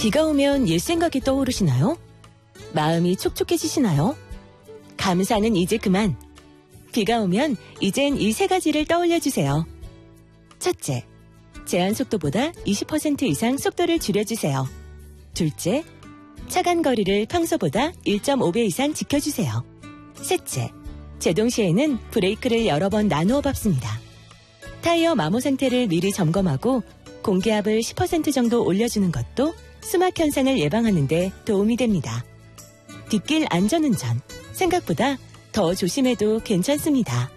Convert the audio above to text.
비가 오면 옛 생각이 떠오르시나요? 마음이 촉촉해지시나요? 감사는 이제 그만. 비가 오면 이젠 이 세 가지를 떠올려주세요. 첫째, 제한 속도보다 20% 이상 속도를 줄여주세요. 둘째, 차간 거리를 평소보다 1.5배 이상 지켜주세요. 셋째, 제동 시에는 브레이크를 여러 번 나누어 밟습니다. 타이어 마모 상태를 미리 점검하고 공기압을 10% 정도 올려주는 것도 수막 현상을 예방하는 데 도움이 됩니다. 뒷길 안전운전, 생각보다 더 조심해도 괜찮습니다.